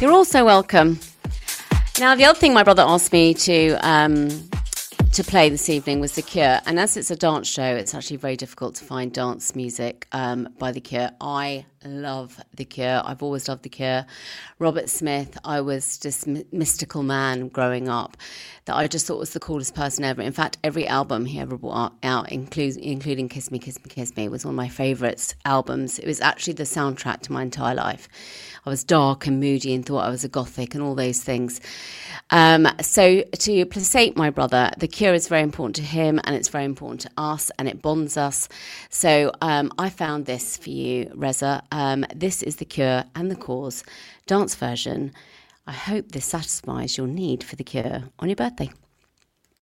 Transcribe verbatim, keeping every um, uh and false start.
You're also welcome. Now, the other thing my brother asked me to um, to play this evening was The Cure. And as it's a dance show, it's actually very difficult to find dance music um, by The Cure. I love The Cure. I've always loved The Cure. Robert Smith, I was this m- mystical man growing up that I just thought was the coolest person ever. In fact, every album he ever brought out, include, including Kiss Me, Kiss Me, Kiss Me, was one of my favourite albums. It was actually the soundtrack to my entire life. I was dark and moody and thought I was a gothic and all those things. Um, so to placate my brother, The Cure is very important to him and it's very important to us and it bonds us. So um, I found this for you, Reza. Um, this is The Cure and The Cause dance version. I hope this satisfies your need for The Cure on your birthday.